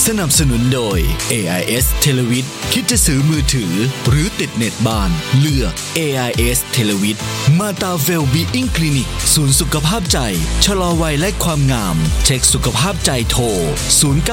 สนับสนุนโดย AIS เทเลวิทคิดจะซื้อมือถือหรือติดเน็ตบ้านเลือก AIS เทเลวิทมาตาเวลบีอิงคลินิกศูนย์สุขภาพใจชะลอวัยและความงามเช็คสุขภาพใจโทร